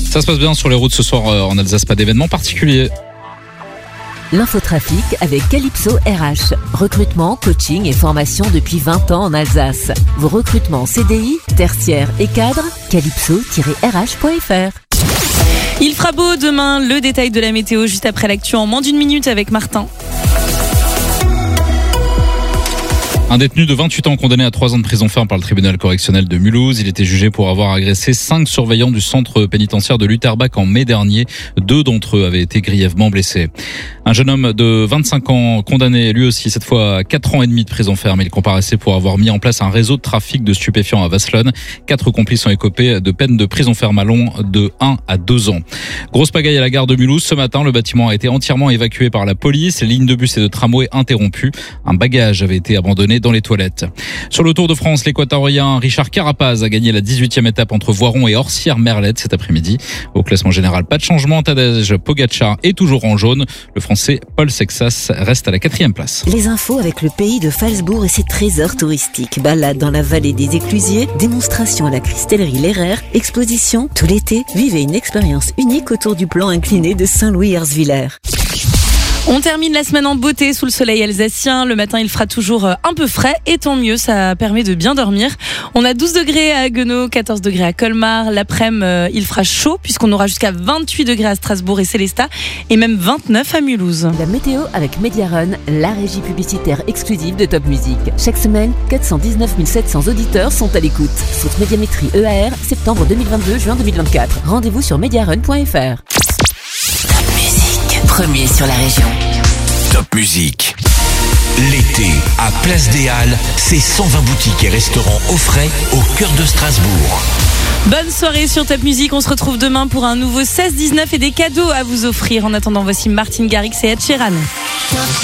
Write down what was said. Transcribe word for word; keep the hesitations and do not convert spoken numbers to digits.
Ça se passe bien sur les routes ce soir en Alsace, pas d'événements particuliers. L'infotrafic avec Calypso R H. Recrutement, coaching et formation depuis vingt ans en Alsace. Vos recrutements C D I, tertiaires et cadres, calypso tiret r h point f r. Il fera beau demain, le détail de la météo juste après l'actu en moins d'une minute avec Martin. Un détenu de vingt-huit ans condamné à trois ans de prison ferme par le tribunal correctionnel de Mulhouse. Il était jugé pour avoir agressé cinq surveillants du centre pénitentiaire de Lutterbach en mai dernier. Deux d'entre eux avaient été grièvement blessés. Un jeune homme de vingt-cinq ans condamné lui aussi cette fois à quatre ans et demi de prison ferme. Il comparaissait pour avoir mis en place un réseau de trafic de stupéfiants à Vasselonne. Quatre complices ont écopé de peines de prison ferme allant de un à deux ans. Grosse pagaille à la gare de Mulhouse. Ce matin, le bâtiment a été entièrement évacué par la police. Les lignes de bus et de tramway interrompues. Un bagage avait été abandonné dans les toilettes. Sur le Tour de France, l'équatorien Richard Carapaz a gagné la dix-huitième étape entre Voiron et Orsières-Merlette cet après-midi. Au classement général, pas de changement. Tadej Pogacar est toujours en jaune. Le Français Paul Sexas reste à la quatrième place. Les infos avec le pays de Falsbourg et ses trésors touristiques. Balade dans la vallée des Éclusiers, démonstration à la cristallerie L'Herrère, exposition tout l'été. Vivez une expérience unique autour du plan incliné de Saint-Louis-Herzwiller. On termine la semaine en beauté sous le soleil alsacien. Le matin, il fera toujours un peu frais et tant mieux, ça permet de bien dormir. On a douze degrés à Haguenau, quatorze degrés à Colmar. L'après-midi, il fera chaud puisqu'on aura jusqu'à vingt-huit degrés à Strasbourg et Célestat et même vingt-neuf à Mulhouse. La météo avec Mediarun, la régie publicitaire exclusive de Top Music. Chaque semaine, quatre cent dix-neuf mille sept cents auditeurs sont à l'écoute. Saute Médiamétrie E A R, septembre deux mille vingt-deux, juin deux mille vingt-quatre. Rendez-vous sur mediarun point f r. Premier sur la région. Top Music. L'été, à Place des Halles, c'est cent vingt boutiques et restaurants au frais au cœur de Strasbourg. Bonne soirée sur Top Music. On se retrouve demain pour un nouveau seize dix-neuf et des cadeaux à vous offrir. En attendant, voici Martin Garrix et Ed Sheeran.